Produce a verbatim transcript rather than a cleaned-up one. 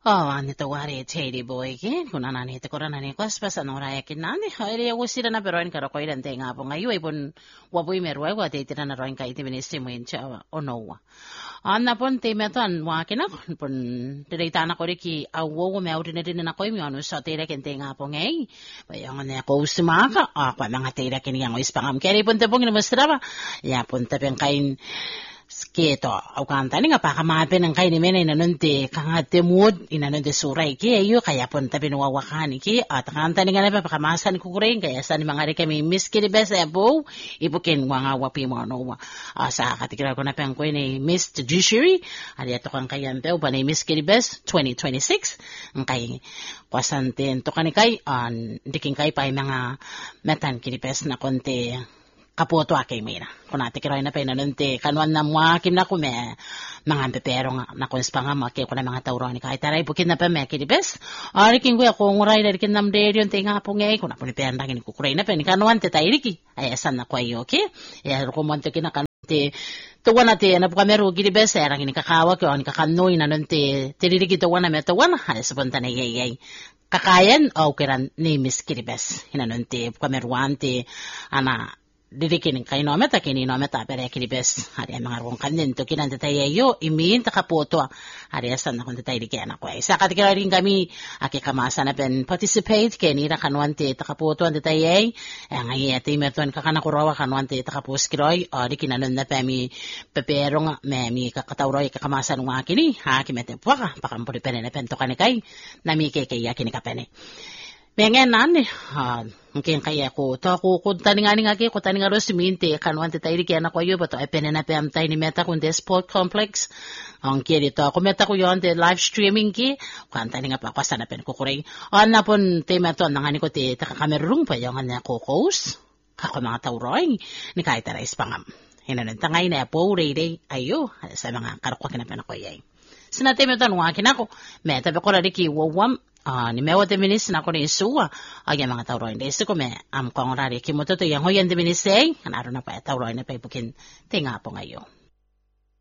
Oh, anito wari tedi boy ki kuna nani te korana ni kwas pasan ora yakin nani hari aku sira na pero en karo ko iran te nga po ngayo ipon wapoy merwa wa te tira na roin kai te ministry mo incha onowa anna pon te metan wa kina pon direta na ko ki awo me audine din na ko mi anu sa te ken te nga po ngai bayang ne ko usmaka a kwa mga te ken yang ispangam keri pon te pon ni masraba ya pon te pen kain Sketo, au kantani nga pakamapen ang kain mena inanunte kangatemud inanunte suray ki ayo kaya pun tapi nuwawakani ki at kantani nga na pakamasan kukuring kaya sa ni mga kami miss kiri besa abo ipukin wanga wapi mo no sa katikira ko na pang ko ni Miss Judiciary ali ato kang kayan teo pa ni Miss kiri bes twenty twenty-six ang kay kwasanten to kanikay an diking kay pa mga metan kiri bes na konte kapoto akay may na. Kung natin kiroy na pinanunti, kanuan na mwakim na kume, mga pepero nga, na kunspa nga makik ko na mga tauro ni kahit taray, bukid na pa me, kinibes. Ari king kuya, kung uray na rikin nam deri yung tinga po ngay, kung napuni piyan na kinikukuray na pen, kanuan te tayo riki, ay asan na kwayo, okay? Ay, rukumonte kinakanuti, tuwan na ti, na po kami rugi ni bes, ay rangin kakawak, yung kakanoy na nun ti, tiririgi tuwan na me tuwan, ay sapunta na yay, kakayan, o kiran ni Miss Kiribes, hinanunti, kami ruwanti, ana, didikin kay nometa kini nometa pere kilibes hari mga rong kanin to kinan tatay yo imin takapoto hari asan na kun tatay dikin ako ay sa katikira rin kami aki kamasa na pen participate kini ra kanwante takapoto ang tatay ay ngay ati meton kakanakurawa kanwante takapos kiroy o dikinanon na pemi pepero nga memi kakatawroy kakamasa ng akini ha kimete po ka pakampuri pene na pen to kanikay nami kay kay yakini kapene Mengen nani, ha, mungkin kaya ko, to ako kung tani nga nga kaya, kung tani nga ro siminte, kanuan te tayo kaya na ko yun, bato ay penena pe am tayo ni meta kung de sport complex, ang kaya dito, ako meta ko yun, de live streaming ki, kung tani nga pa, kwa sana pen kukuring, o na pon, te meto, nangani ko te, takakamerung pa yung nga kukos, kako mga tauroy, ni kahit tarais pangam, hinanong tangay na po, rede, ayo, sa mga karukwa kinapen ako yay. Sinate meto, nung akin ako, meta pa ko na ki, wawam, Ah, ni mewa de minis na ko ni suwa ay mga tawroy de ko me am kong rari kimoto to yang hoyan de minis ay anaro na pa tawroy na pa ipukin tinga po ngayon